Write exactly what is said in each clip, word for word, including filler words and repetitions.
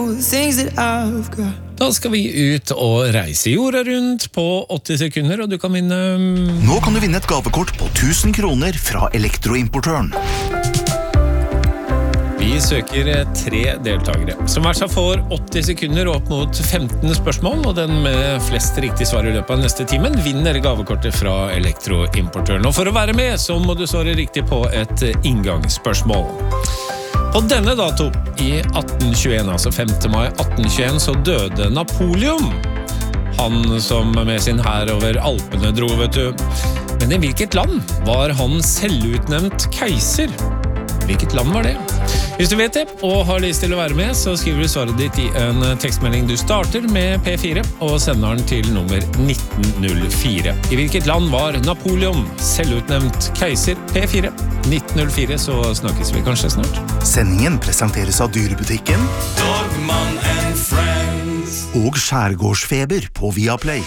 Da skal vi ut og reise jorda rundt på åtti sekunder, og du kan vinne... Nå kan du vinne et gavekort på tusen kroner fra Elektroimportøren. Vi søker tre deltakere, som hver seg får åtti sekunder opp mot femten spørsmål, og den med flest riktig svar i løpet av neste timen vinner gavekortet fra Elektroimportøren. Og for å være med, så må du svare riktig på et inngangsspørsmål. På denne dato, i atten tjueen, altså femte mai atten tjueen, så døde Napoleon. Han som med sin hær over Alpene dro, vet du. Men i hvilket land var han selvutnevnt keiser? Hvilket land var det? Hvis du vet det, og har lyst til å være med, så skriver du svaret ditt i en tekstmelding. Du starter med P fire, og sender den til nummer nitten null fire. I hvilket land var Napoleon selvutnevnt keiser? P fire, nitten null fire, så snakkes vi kanskje snart. Sendingen presenteres av Dyrebutikken Dogman and Friends og Skjærgårdsfeber på Viaplay.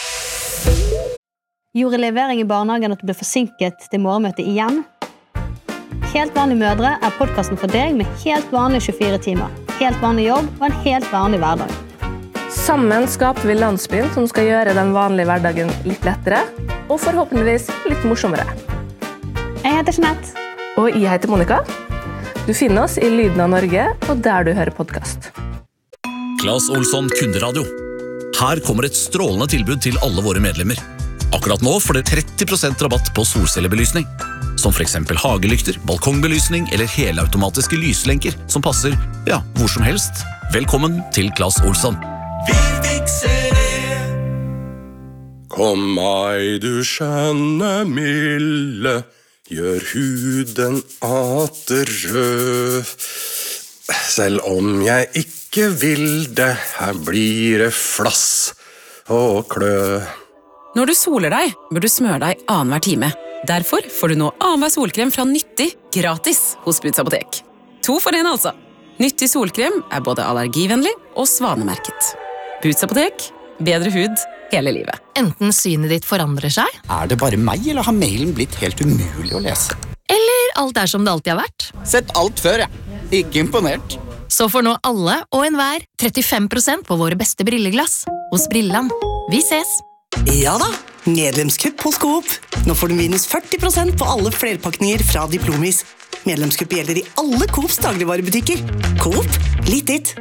Gjorde levering i barnehagen at du ble forsinket til morgenmøtet igjen? Helt vanlige mødre er podcasten for deg med helt vanlige tjuefire timer, helt vanlig jobb og en helt vanlig hverdag. Sammen skaper vi landsbyen som skal gjøre den vanlige hverdagen litt lettere, og forhåpentligvis litt morsommere. Jeg heter Jeanette. Og jeg heter Monica. Du finner oss i Lyden av Norge, og der du hører podcast. Claes Olsson Kunderadio. Her kommer et strålende tilbud til alle våre medlemmer. Akkurat nå får dere tretti prosent rabatt på solcellebelysning. Som for eksempel hagelykter, balkongbelysning eller helautomatiske lyslenker som passer, ja, hvor som helst. Velkommen til Claes Olsson. Vi fikser det. Kom meg, du skjønne milde, gjør huden atter rød. Selv om jeg ikke vil det, her blir det flass og klø. Når du soler deg, bør du smøre deg annenhver time. Derfor får du nå annenhver solkrem fra Nyttig gratis hos Buds Apotek. To for en altså. Nyttig solkrem er både allergivennlig og svanemerket. Buds Apotek, bedre hud hele livet. Enten synet ditt forandrer seg, Er det bare meg, eller har mailen blitt helt umulig å lese? eller alt er som det alltid har vært. Sett alt før, jeg. Ikke imponert. Så får nå alle og enhver trettifem prosent på våre beste brilleglass hos Brilland. Vi ses! Ja da, medlemskupp hos Coop. Nå får du minus førti prosent på alle flerpakninger fra Diplomis. Medlemskupp gjelder i alle Coops dagligvarebutikker. Coop, litt ditt.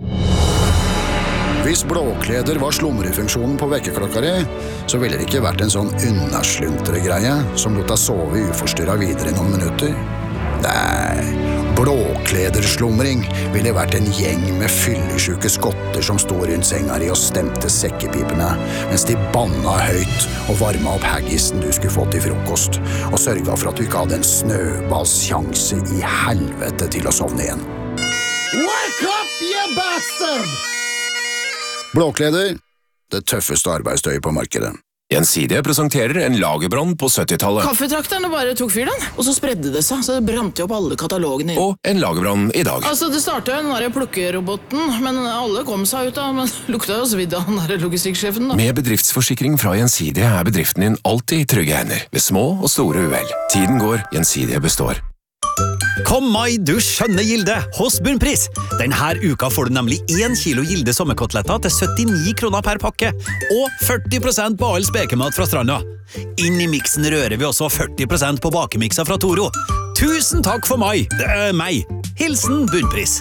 Hvis blåkleder var slumrefunksjonen på vekkerklokka di, så ville det ikke vært en sånn unnasluntre-greie som lot deg sove uforstyrret videre i noen minutter. Nei, blåklederslumring ville vært en gjeng med fyllesyke skotter som sto rundt senga di og stemte sekkepipene, mens de banna høyt og varma opp haggisen du skulle få til frokost, og sørga for at du ikke hadde en snøballsjanse i helvete til å sovne igjen. Wake up, you bastard! Blåkleder, det tøffeste arbeidstøyet på markedet. Gjensidige presenterer en lagerbrann på syttitallet. Kaffetrakterne bare tok fyr den, og så spredde det seg, så det brant jo opp alle katalogene. Og en lagerbrann i dag. Altså, det startet jo den der plukkeroboten, men alle kom seg ut da, men lukta jo svidd av den der logistikksjefen da. Med bedriftsforsikring fra Gjensidige er bedriften din alltid i trygge hender, ved små og store uhell. Tiden går, Gjensidige består. Kom mai, du skjønne Gilde, hos Bunnpris. Denne uka får du nemlig én kilo Gilde sommerkoteletter til syttini kroner per pakke, og førti prosent på all spekemat fra stranda. Inn i miksen rører vi også førti prosent på bakemikser fra Toro. Tusen takk for mai, det er meg. Hilsen Bunnpris.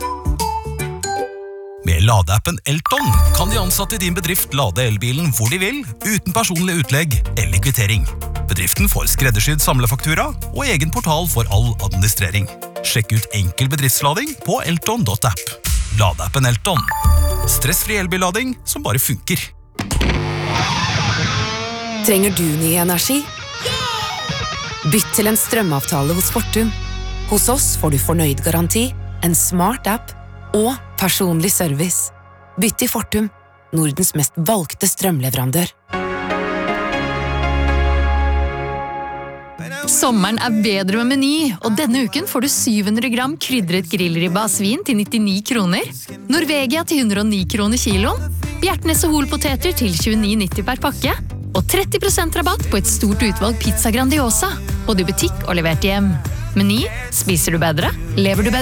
Med ladeappen Elton kan de ansatte i din bedrift lade elbilen hvor de vil, uten personlig utlegg eller kvittering. Bedriften får skreddersydd samlefaktura og egen portal for all administrering. Sjekk ut enkel bedriftslading på elton punktum app. Ladeappen Elton. Stressfri elbillading som bare funker. Trenger du ny energi? Bytt til en strømavtale hos Fortum. Hos oss får du fornøyd garanti, en smart app og personlig service. Bytt til Fortum, Nordens mest valgte strømleverandør. Sommeren er bedre med Meny, og denne uken får du syv hundre gram krydret grillribba av svin til nittini kroner, Norvegia til hundre og ni kroner kiloen, Bjertnæs og Holpoteter til tjueni nitti per pakke, og tretti prosent rabatt på et stort utvalg pizza Grandiosa, både i butikk og levert hjem. Meny, spiser du bedre, lever du bedre.